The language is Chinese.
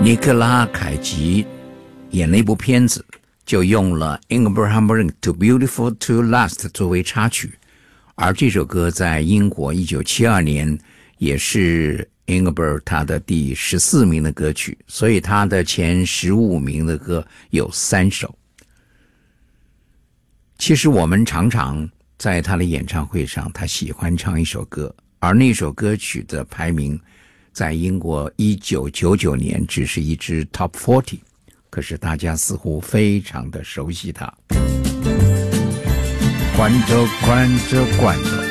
尼克拉凯奇演了一部片子，就用了 Ingrid Hammerling Too Beautiful to Last 作为插曲，而这首歌在英国1972年也是 Ingrid 她的第14名的歌曲，所以她的前15名的歌有3首。其实我们常常在她的演唱会上，她喜欢唱一首歌，而那首歌曲的排名在英国1999年只是一支 Top 40， 可是大家似乎非常的熟悉它。Quanto, quanto, quanto